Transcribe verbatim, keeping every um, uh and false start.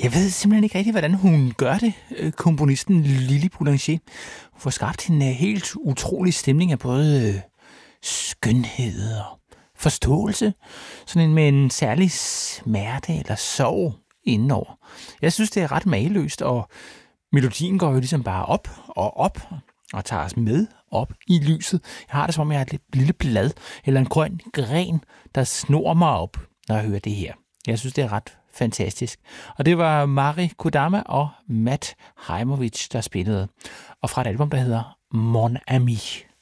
Jeg ved simpelthen ikke rigtig, hvordan hun gør det, komponisten Lili Boulanger. Hun får skabt en helt utrolig stemning af både skønhed og forståelse. Sådan en med en særlig smerte eller sorg indenover. Jeg synes, det er ret mageløst, og melodien går jo ligesom bare op og op og tager os med op i lyset. Jeg har det som om, jeg har et lille blad eller en grøn gren, der snor mig op, når jeg hører det her. Jeg synes, det er ret fantastisk. Og det var Mari Kodama og Matt Heimovich, der spillede. Og fra et album, der hedder Mon Ami.